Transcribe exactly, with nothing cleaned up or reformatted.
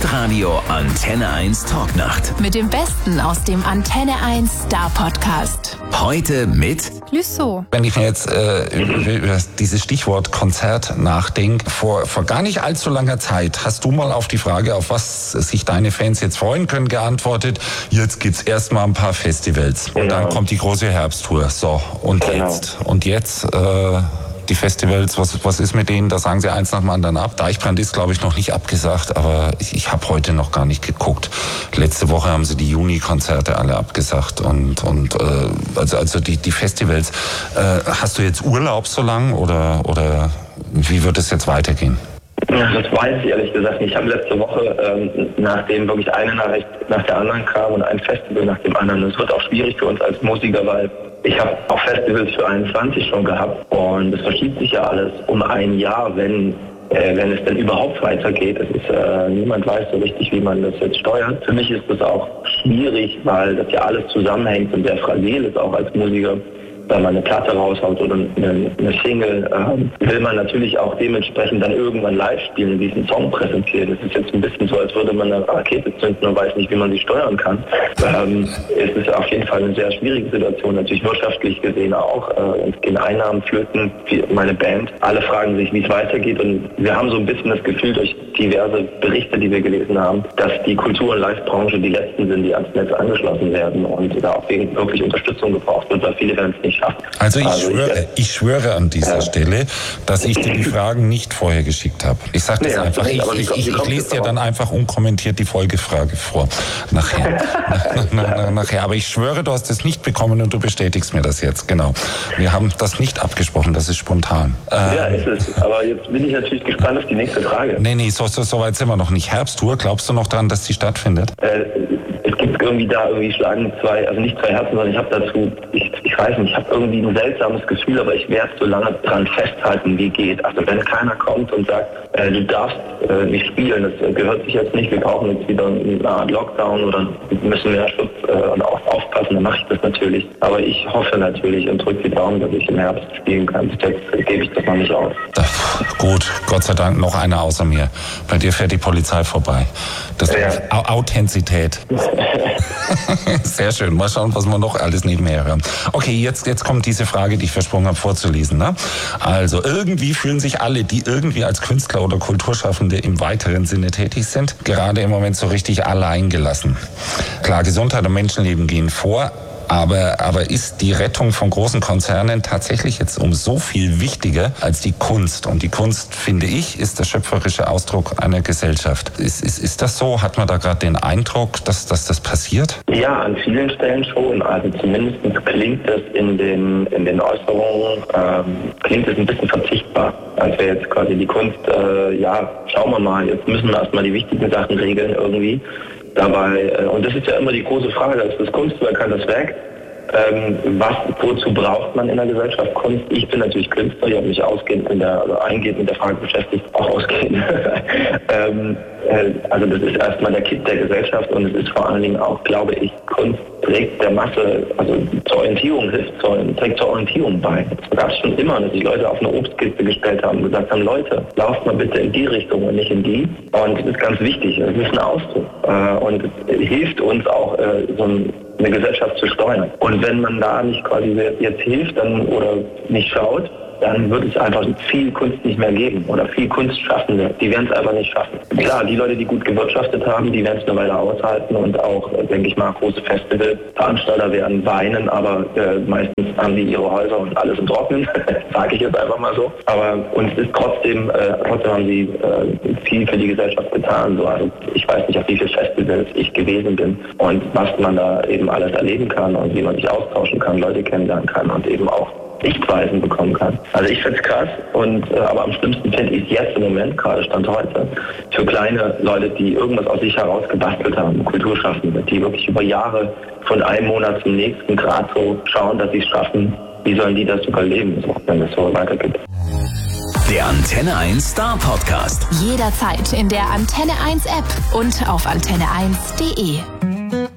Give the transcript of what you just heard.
Hitradio Antenne eins Talknacht. Mit dem Besten aus dem Antenne eins Star Podcast. Heute mit Clouseau. Wenn ich mir jetzt äh, über dieses Stichwort Konzert nachdenke, vor, vor gar nicht allzu langer Zeit hast du mal auf die Frage, auf was sich deine Fans jetzt freuen können, geantwortet, jetzt gibt's erstmal ein paar Festivals. Und genau. Dann kommt die große Herbsttour. So, und genau. jetzt? Und jetzt... Äh, Die Festivals, was, was ist mit denen? Da sagen sie eins nach dem anderen ab. Deichbrand ist, glaube ich, noch nicht abgesagt, aber ich, ich habe heute noch gar nicht geguckt. Letzte Woche haben sie die Juni-Konzerte alle abgesagt und und äh, also also die die Festivals. Äh, hast du jetzt Urlaub so lang oder oder wie wird es jetzt weitergehen? Ja, das weiß ich ehrlich gesagt nicht. Ich habe letzte Woche, ähm, nachdem wirklich eine Nachricht nach der anderen kam und ein Festival nach dem anderen, es wird auch schwierig für uns als Musiker, weil ich habe auch Festivals für einundzwanzig schon gehabt und es verschiebt sich ja alles um ein Jahr, wenn äh, wenn es denn überhaupt weitergeht. Es ist, äh, niemand weiß so richtig, wie man das jetzt steuert. Für mich ist das auch schwierig, weil das ja alles zusammenhängt und sehr fragil ist, auch als Musiker. Wenn man eine Platte raushaut oder eine, eine Single, äh, will man natürlich auch dementsprechend dann irgendwann live spielen, diesen Song präsentieren. Es ist jetzt ein bisschen so, als würde man eine Rakete zünden und weiß nicht, wie man sie steuern kann. Ähm, es ist auf jeden Fall eine sehr schwierige Situation, natürlich wirtschaftlich gesehen auch. Äh, es gehen Einnahmen flöten, meine Band. Alle fragen sich, wie es weitergeht und wir haben so ein bisschen das Gefühl durch diverse Berichte, die wir gelesen haben, dass die Kultur- und Live-Branche die letzten sind, die ans Netz angeschlossen werden und da auch wirklich Unterstützung gebraucht wird, weil viele werden es nicht. Also ich also schwöre, ich, ich schwöre an dieser ja. Stelle, dass ich dir die Fragen nicht vorher geschickt habe. Ich sage das nee, einfach. Ich, ich, ich, ich lese dir dann einfach unkommentiert die Folgefrage vor. Nachher. nach, nach, nach, nachher. Aber ich schwöre, du hast es nicht bekommen und du bestätigst mir das jetzt. Genau. Wir haben das nicht abgesprochen, das ist spontan. Ja, ähm, ist es. Aber jetzt bin ich natürlich gespannt auf die nächste Frage. Nee, nee, so, so, so weit sind wir noch nicht. Herbsttour, glaubst du noch daran, dass die stattfindet? Äh, es gibt irgendwie da, irgendwie schlagen zwei, also nicht zwei Herzen, sondern ich habe dazu, ich, ich weiß nicht, ich habe irgendwie ein seltsames Gefühl, aber ich werde so lange dran festhalten, wie geht. Also wenn keiner kommt und sagt, äh, du darfst äh, nicht spielen, das äh, gehört sich jetzt nicht, wir brauchen jetzt wieder eine Art Lockdown oder müssen mehr Schutz äh, und auch aufpassen, dann mache ich das natürlich. Aber ich hoffe natürlich und drücke die Daumen, dass ich im Herbst spielen kann. Jetzt gebe ich das noch nicht auf. Gut, Gott sei Dank noch einer außer mir. Bei dir fährt die Polizei vorbei. Das ist ja. Authentizität. Sehr schön. Mal schauen, was wir noch alles nebenher hören. Okay, jetzt, jetzt kommt diese Frage, die ich versprochen habe vorzulesen. Ne? Also irgendwie fühlen sich alle, die irgendwie als Künstler oder Kulturschaffende im weiteren Sinne tätig sind, gerade im Moment so richtig alleingelassen. Klar, Gesundheit und Menschenleben gehen vor. Aber, aber ist die Rettung von großen Konzernen tatsächlich jetzt um so viel wichtiger als die Kunst? Und die Kunst, finde ich, ist der schöpferische Ausdruck einer Gesellschaft. Ist, ist, ist das so? Hat man da gerade den Eindruck, dass, dass das passiert? Ja, an vielen Stellen schon. Also zumindest klingt es in den, in den Äußerungen, ähm, klingt es ein bisschen verzichtbar. Als wäre jetzt quasi die Kunst, äh, ja, schauen wir mal, jetzt müssen wir erstmal die wichtigen Sachen regeln irgendwie. Dabei, und das ist ja immer die große Frage, das ist das Kunstwerk, kann das weg? Ähm, was, wozu braucht man in der Gesellschaft Kunst? Ich bin natürlich Künstler, ich habe mich ausgehend in der, also eingehend mit der Frage beschäftigt, auch ausgehend. ähm, äh, also das ist erstmal der Kitt der Gesellschaft und es ist vor allen Dingen auch, glaube ich, Kunst trägt der Masse, also zur Orientierung hilft, zur, trägt zur Orientierung bei. Das gab es schon immer, dass sich Leute auf eine Obstkiste gestellt haben und gesagt haben, Leute, lauft mal bitte in die Richtung und nicht in die. Und das ist ganz wichtig, das ist ein Ausdruck. Äh, und es hilft uns auch, äh, so ein eine Gesellschaft zu steuern. Und wenn man da nicht quasi jetzt hilft dann oder nicht schaut, dann wird es einfach viel Kunst nicht mehr geben oder viel Kunstschaffende, die werden es einfach nicht schaffen. Klar, die Leute, die gut gewirtschaftet haben, die werden es eine Weile aushalten und auch, denke ich mal, große Festivalveranstalter werden weinen, aber äh, meistens haben die ihre Häuser und alles im Trocknen, sage ich jetzt einfach mal so. Aber uns ist trotzdem, äh, trotzdem haben sie äh, viel für die Gesellschaft getan. So. Also ich weiß nicht, auf wie viele Festivals ich gewesen bin und was man da eben alles erleben kann und wie man sich austauschen kann, Leute kennenlernen kann und eben auch Sichtweisen bekommen kann. Also ich finde es krass, und, äh, aber am schlimmsten finde ich es jetzt im Moment, gerade Stand heute, für kleine Leute, die irgendwas aus sich heraus gebastelt haben, Kulturschaffende, die wirklich über Jahre von einem Monat zum nächsten gerade so schauen, dass sie es schaffen. Wie sollen die das überleben, so, wenn es so weitergeht? Der Antenne eins Star Podcast. Jederzeit in der Antenne eins App und auf antenne eins punkt de.